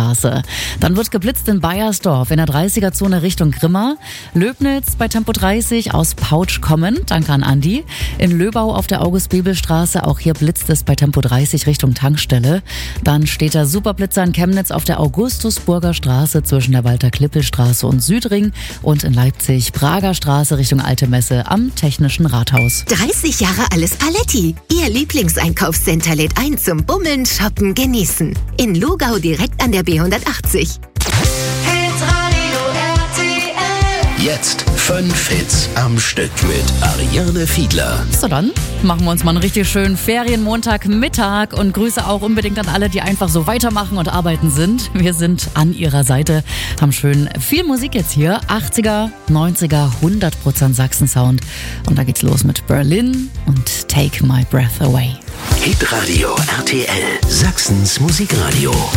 Spiegelstraße. Dann wird geblitzt in Baiersdorf in der 30er-Zone Richtung Grimma. Löbnitz bei Tempo 30 aus Pautsch kommen. Danke an Andi. In Löbau auf der August-Bebel-Straße. Auch hier blitzt es bei Tempo 30 Richtung Tankstelle. Dann steht der Superblitzer in Chemnitz auf der Augustusburger Straße zwischen der Walter-Klippel-Straße und Südring. Und in Leipzig Prager Straße Richtung Alte Messe am Technischen Rathaus. 30 Jahre alles Paletti. Ihr Lieblingseinkaufscenter lädt ein zum Bummeln, Shoppen, Genießen. In Lugau direkt an der B180. Jetzt 5 Hits am Stück mit Ariane Fiedler. So, dann machen wir uns mal einen richtig schönen Ferienmontagmittag und Grüße auch unbedingt an alle, die einfach so weitermachen und arbeiten sind. Wir sind an ihrer Seite, haben schön viel Musik jetzt hier. 80er, 90er, 100% Sachsen-Sound. Und da geht's los mit Berlin und Take My Breath Away. Hitradio RTL, Sachsens Musikradio.